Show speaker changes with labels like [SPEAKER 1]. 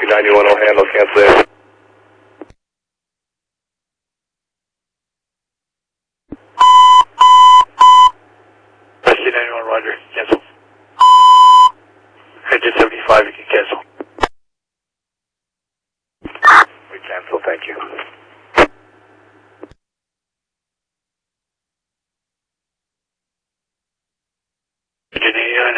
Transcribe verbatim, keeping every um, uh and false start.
[SPEAKER 1] Rescue ninety-one will handle cancellation.
[SPEAKER 2] Rescue ninety-one, roger, cancel. Engine seventy-five, you can cancel.
[SPEAKER 1] We cancel, thank you.
[SPEAKER 2] Engine eighty-nine,